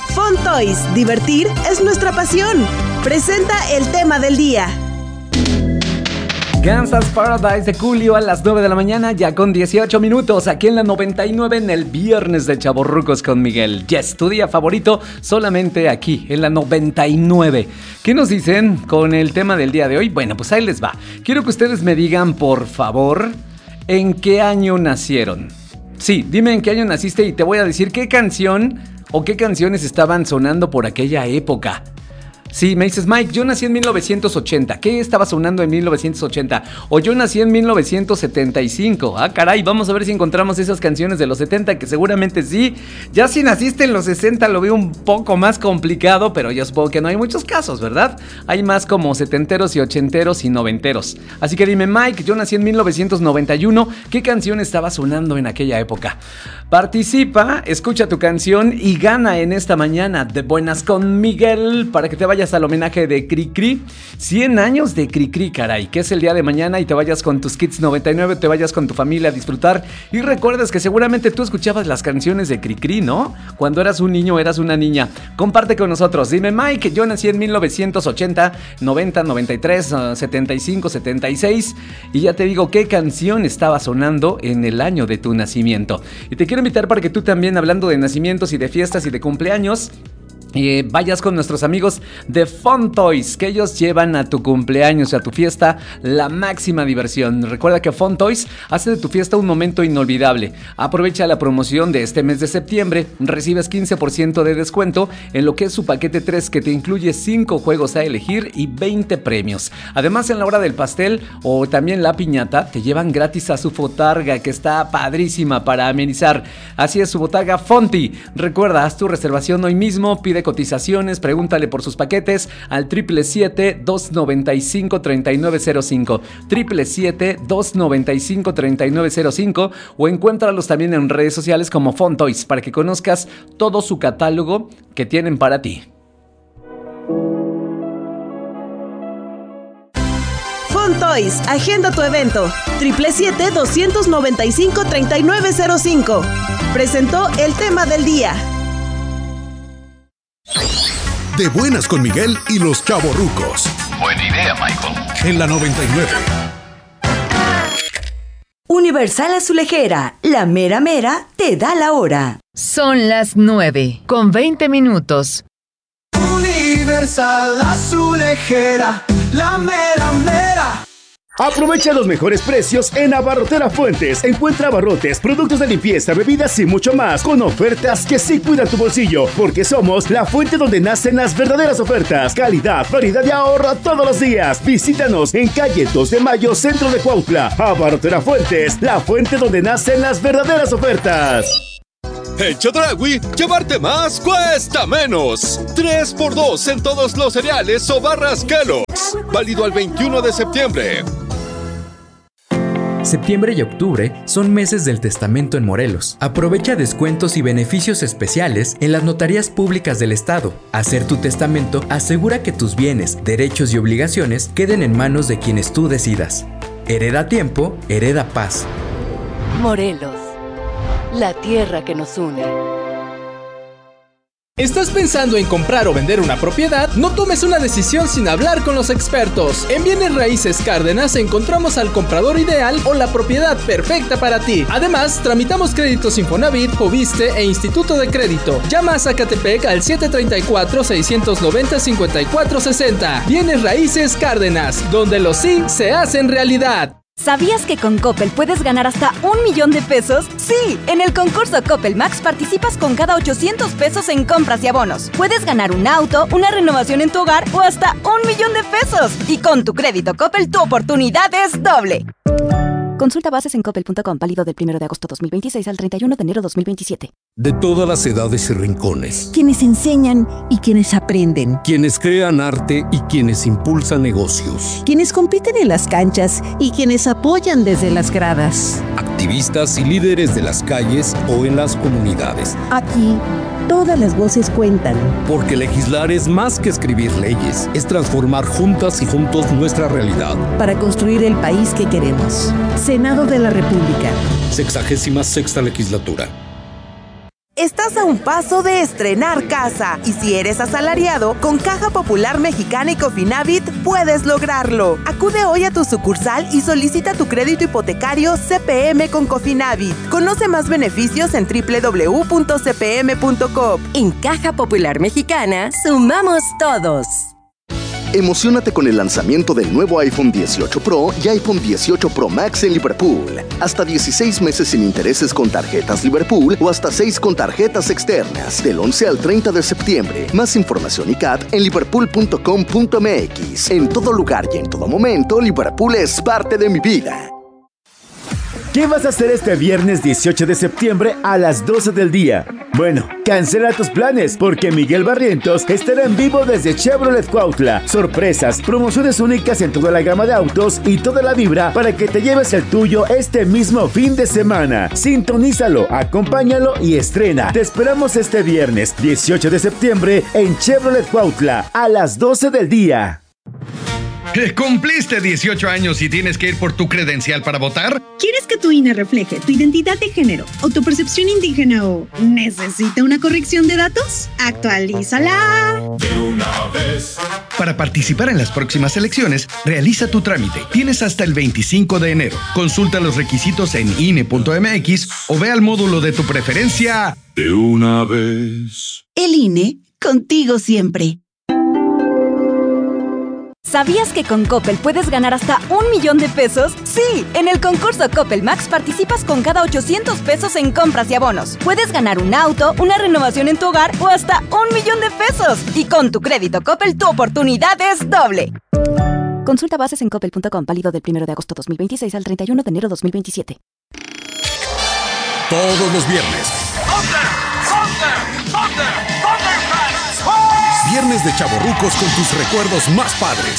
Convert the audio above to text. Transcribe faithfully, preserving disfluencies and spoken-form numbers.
Fun Toys, divertir es nuestra pasión. Presenta el tema del día. Gangsta's Paradise de Julio a las nueve de la mañana, ya con dieciocho minutos, aquí en la noventa y nueve en el viernes de Chavorrucos con Miguel. Yes, tu día favorito, solamente aquí, en la noventa y nueve. ¿Qué nos dicen con el tema del día de hoy? Bueno, pues ahí les va. Quiero que ustedes me digan, por favor, ¿en qué año nacieron? Sí, dime en qué año naciste y te voy a decir qué canción o qué canciones estaban sonando por aquella época. Sí, me dices, Mike, yo nací en mil novecientos ochenta. ¿Qué estaba sonando en mil novecientos ochenta? O yo nací en mil novecientos setenta y cinco. Ah, caray, vamos a ver si encontramos esas canciones de los setenta, que seguramente sí. Ya si naciste en los sesenta lo veo un poco más complicado, pero yo supongo que no hay muchos casos, ¿verdad? Hay más como setenteros y ochenteros y noventeros. Así que dime, Mike, yo nací en mil novecientos noventa y uno. ¿Qué canción estaba sonando en aquella época? Participa, escucha tu canción y gana en esta mañana de Buenas con Miguel para que te vayas al homenaje de Cricri. cien años de Cricri, caray, que es el día de mañana, y te vayas con tus Kids noventa y nueve, te vayas con tu familia a disfrutar. Y recuerdas que seguramente tú escuchabas las canciones de Cricri, ¿no? Cuando eras un niño, eras una niña. Comparte con nosotros. Dime, Mike, yo nací en mil novecientos ochenta, noventa, noventa y tres, setenta y cinco, setenta y seis. Y ya te digo qué canción estaba sonando en el año de tu nacimiento. Y te quiero invitar para que tú también, hablando de nacimientos y de fiestas y de cumpleaños, Eh, vayas con nuestros amigos de Fun Toys, que ellos llevan a tu cumpleaños, a tu fiesta, la máxima diversión. Recuerda que Fun Toys hace de tu fiesta un momento inolvidable. Aprovecha la promoción de este mes de septiembre. Recibes quince por ciento de descuento en lo que es su paquete tres, que te incluye cinco juegos a elegir y veinte premios. Además, en la hora del pastel o también la piñata, te llevan gratis a su botarga, que está padrísima para amenizar. Así es, su botarga Fonty. Recuerda, haz tu reservación hoy mismo, pide cotizaciones, pregúntale por sus paquetes al siete siete siete, dos nueve cinco, tres nueve cero cinco, siete siete siete, dos nueve cinco, tres nueve cero cinco, o encuéntralos también en redes sociales como Fun Toys para que conozcas todo su catálogo que tienen para ti. Fun Toys, agenda tu evento. siete siete siete, dos nueve cinco, tres nueve cero cinco. Presentó el tema del día. De Buenas con Miguel y los Chavorrucos. Buena idea, Michael. En la noventa y nueve. Universal Azulejera, la mera mera te da la hora. Son las nueve con veinte minutos. Universal Azulejera, la mera mera. Aprovecha los mejores precios en Abarrotera Fuentes. Encuentra abarrotes, productos de limpieza, bebidas y mucho más, con ofertas que sí cuidan tu bolsillo, porque somos la fuente donde nacen las verdaderas ofertas. Calidad, variedad y ahorro todos los días. Visítanos en calle dos de mayo, centro de Cuautla. Abarrotera Fuentes, la fuente donde nacen las verdaderas ofertas. En Chedraui, llevarte más cuesta menos. tres por dos en todos los cereales o barras Kellogg's. Válido al veintiuno de septiembre. Septiembre y octubre son meses del testamento en Morelos. Aprovecha descuentos y beneficios especiales en las notarías públicas del estado. Hacer tu testamento asegura que tus bienes, derechos y obligaciones queden en manos de quienes tú decidas. Hereda tiempo, hereda paz. Morelos, la tierra que nos une. ¿Estás pensando en comprar o vender una propiedad? No tomes una decisión sin hablar con los expertos. En Bienes Raíces Cárdenas encontramos al comprador ideal o la propiedad perfecta para ti. Además, tramitamos créditos Infonavit, Fobiste e Instituto de Crédito. Llama a Zacatepec al siete tres cuatro, seis nueve cero, cinco cuatro seis cero. Bienes Raíces Cárdenas, donde los sí se hacen realidad. ¿Sabías que con Coppel puedes ganar hasta un millón de pesos? ¡Sí! En el concurso Coppel Max participas con cada ochocientos pesos en compras y abonos. Puedes ganar un auto, una renovación en tu hogar o hasta un millón de pesos. Y con tu crédito Coppel, tu oportunidad es doble. Consulta bases en coppel punto com, válido del primero de agosto dos mil veintiséis al treinta y uno de enero dos mil veintisiete. De todas las edades y rincones. Quienes enseñan y quienes aprenden. Quienes crean arte y quienes impulsan negocios. Quienes compiten en las canchas y quienes apoyan desde las gradas. Activistas y líderes de las calles o en las comunidades. Aquí, todas las voces cuentan. Porque legislar es más que escribir leyes, es transformar juntas y juntos nuestra realidad. Para construir el país que queremos. Senado de la República. Sexagésima sexta legislatura. estás a un paso de estrenar casa. Y si eres asalariado, con Caja Popular Mexicana y Cofinavit puedes lograrlo. Acude hoy a tu sucursal y solicita tu crédito hipotecario C P M con Cofinavit. Conoce más beneficios en doble u doble u doble u punto c p m punto com. En Caja Popular Mexicana, sumamos todos. Emociónate con el lanzamiento del nuevo iPhone dieciocho Pro y iPhone dieciocho Pro Max en Liverpool. Hasta dieciséis meses sin intereses con tarjetas Liverpool o hasta seis con tarjetas externas. Del once al treinta de septiembre. Más información y C A T en liverpool punto com punto m x. En todo lugar y en todo momento, Liverpool es parte de mi vida. ¿Qué vas a hacer este viernes dieciocho de septiembre a las doce del día? Bueno, cancela tus planes porque Miguel Barrientos estará en vivo desde Chevrolet Cuautla. Sorpresas, promociones únicas en toda la gama de autos y toda la vibra para que te lleves el tuyo este mismo fin de semana. Sintonízalo, acompáñalo y estrena. Te esperamos este viernes dieciocho de septiembre en Chevrolet Cuautla a las doce del día. ¿Cumpliste dieciocho años y tienes que ir por tu credencial para votar? ¿Quieres que tu I N E refleje tu identidad de género o tu percepción indígena o necesita una corrección de datos? ¡Actualízala! De una vez. Para participar en las próximas elecciones, realiza tu trámite. Tienes hasta el veinticinco de enero. Consulta los requisitos en I N E punto m x o ve al módulo de tu preferencia. De una vez. El I N E, contigo siempre. ¿Sabías que con Coppel puedes ganar hasta un millón de pesos? ¡Sí! En el concurso Coppel Max participas con cada ochocientos pesos en compras y abonos. Puedes ganar un auto, una renovación en tu hogar o hasta un millón de pesos. Y con tu crédito Coppel, tu oportunidad es doble. Consulta bases en coppel punto com, válido del primero de agosto dos mil veintiséis al treinta y uno de enero dos mil veintisiete. Todos los viernes. Viernes de chavorrucos con tus recuerdos más padres.